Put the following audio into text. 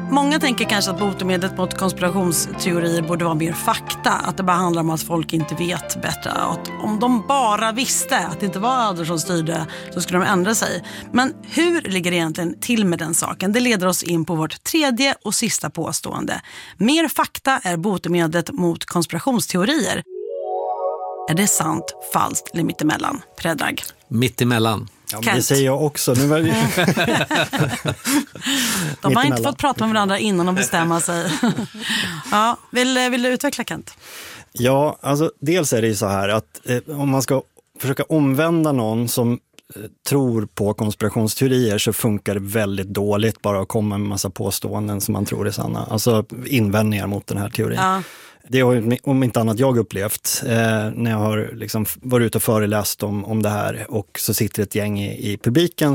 Många tänker kanske att botemedlet mot konspirationsteorier borde vara mer fakta. Att det bara handlar om att folk inte vet bättre. Att om de bara visste att det inte var Adler som styrde så skulle de ändra sig. Men hur ligger det egentligen till med den saken? Det leder oss in på vårt tredje och sista påstående. Mer fakta är botemedlet mot konspirationsteorier. Är det sant, falskt eller mittemellan? Predrag. Mittemellan. Ja, men det säger jag också. Nu var de har inte fått prata med varandra innan de bestämmer sig. Ja, vill du utveckla, Kent? Ja, alltså dels är det ju så här att om man ska försöka omvända någon som tror på konspirationsteorier så funkar det väldigt dåligt bara att komma med en massa påståenden som man tror är sanna. Alltså invändningar mot den här teorin. Ja. Det har om inte annat jag upplevt när jag har liksom varit ute och föreläst om det här och så sitter ett gäng i publiken